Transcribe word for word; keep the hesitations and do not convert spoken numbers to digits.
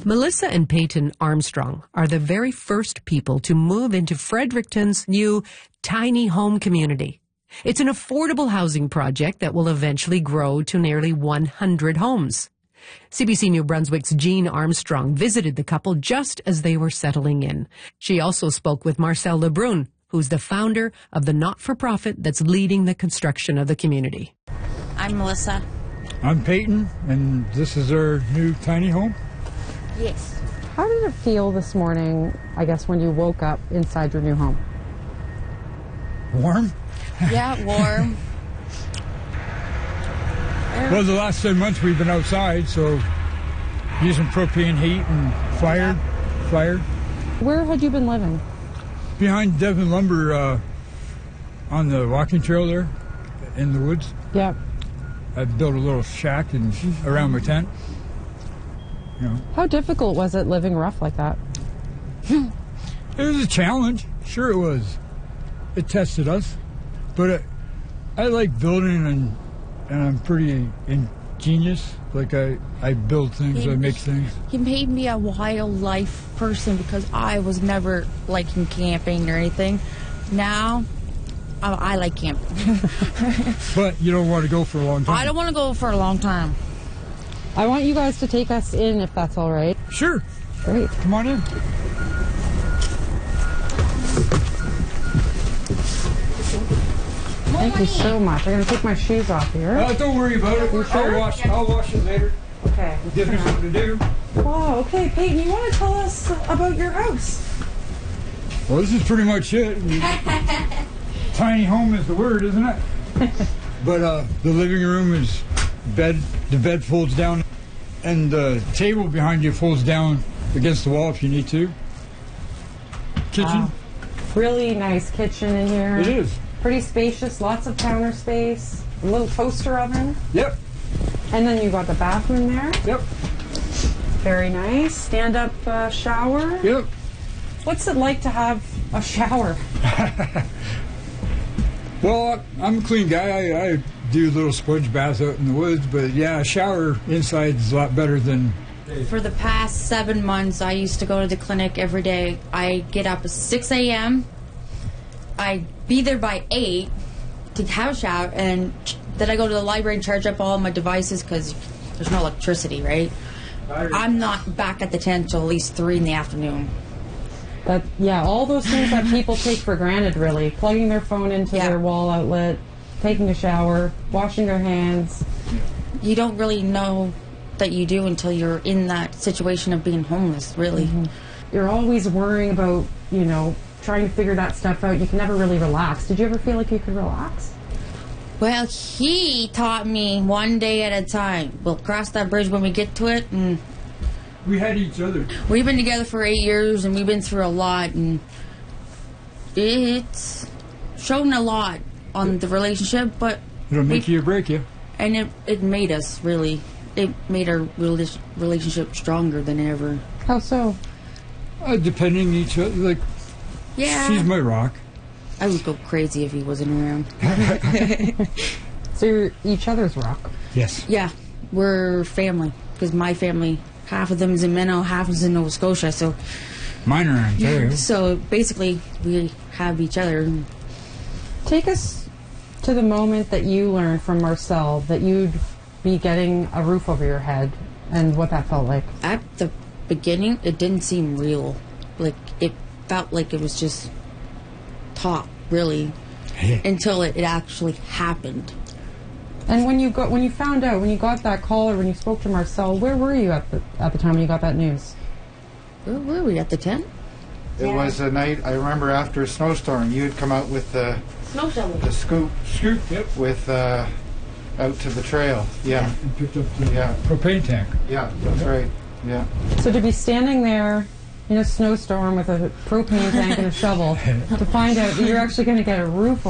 Melissa and Peyton Armstrong are the very first people to move into Fredericton's new tiny home community. It's an affordable housing project that will eventually grow to nearly one hundred homes. C B C New Brunswick's Jean Armstrong visited the couple just as they were settling in. She also spoke with Marcel Lebrun, who's the founder of the not-for-profit that's leading the construction of the community. I'm Melissa. I'm Peyton, and this is our new tiny home. Yes. How did it feel this morning, I guess, when you woke up inside your new home? Warm? Yeah, warm. Well, the last seven months we've been outside, so using propane heat and fire, fire. Where had you been living? Behind Devon Lumber, uh, on the walking trail there, in the woods. Yep. I built a little shack and around my tent. You know. How difficult was it living rough like that? It was a challenge. Sure it was. It tested us. But it, I like building, and and I'm pretty ingenious. Like I, I build things, He- I make things. He made me a wildlife person because I was never liking camping or anything. Now, I, I like camping. But you don't want to go for a long time. I don't want to go for a long time. I want you guys to take us in, if that's all right. Sure. Great. Come on in. Thank you so much. I'm going to take my shoes off here. Uh, don't worry about it. You sure? I'll wash. I'll wash it later. Okay. Give me something to do. Wow, okay. Peyton, you want to tell us about your house? Well, this is pretty much it. Tiny home is the word, isn't it? But uh, the living room is bed. The bed folds down, and the table behind you folds down against the wall if you need to. Kitchen. Wow. Really nice kitchen in here. It is. Pretty spacious, lots of counter space, a little toaster oven. Yep. And then you got the bathroom there. Yep. Very nice. Stand-up uh, shower. Yep. What's it like to have a shower? Well, I'm a clean guy. I, I do little sponge baths out in the woods, but yeah, a shower inside is a lot better than. For the past seven months, I used to go to the clinic every day. I get up at six a.m. I'd be there by eight to have a shower, and then I go to the library and charge up all my devices because there's no electricity, right? I'm not back at the tent till at least three in the afternoon. That yeah, all those things that people take for granted, really. Plugging their phone into Yeah. their wall outlet, taking a shower, washing their hands. You don't really know that you do until you're in that situation of being homeless, really. Mm-hmm. You're always worrying about, you know, trying to figure that stuff out. You can never really relax. Did you ever feel like you could relax? Well, he taught me one day at a time. We'll cross that bridge when we get to it, and We had each other. we've been together for eight years, and we've been through a lot, and it's shown a lot on the relationship, but It'll make we- you or break you. and it, it made us really, it made our rela- relationship stronger than ever. How so? Uh, depending each other, like Yeah. she's my rock. I would go crazy if he wasn't around. So you're each other's rock. Yes. Yeah, we're family, because my family, half of them is in Minnow, half is in Nova Scotia, so Mine are in Ontario. so basically we have each other. Take us to the moment that you learned from Marcel that you'd be getting a roof over your head and what that felt like. At the beginning, it didn't seem real. Like, it felt like it was just talk, really, until it, it actually happened. And when you got when you found out, when you got that call or when you spoke to Marcel, where were you at the at the time when you got that news? Where were we, at the tent? It was a night, I remember after a snowstorm, you had come out with the, Snow shoveling. the scoop Scoop. Yep. with uh, out to the trail. Yeah, And picked up the Yeah. propane tank. yeah, that's right. Yeah. So to be standing there in a snowstorm with a propane tank and a shovel to find out that you're actually going to get a roof